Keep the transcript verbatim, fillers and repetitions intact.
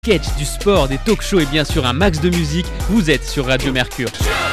sketch, du sport, des talk shows et bien sûr un max de musique, vous êtes sur Radio Mercure.